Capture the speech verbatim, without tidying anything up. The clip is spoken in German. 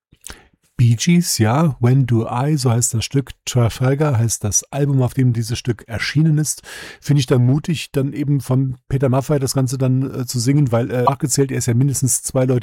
Bee Gees, ja, When Do I, so heißt das Stück. Trafalgar heißt das Album, auf dem dieses Stück erschienen ist. Finde ich dann mutig, dann eben von Peter Maffay das Ganze dann äh, zu singen, weil äh, nachgezählt, er ist ja mindestens zwei Leute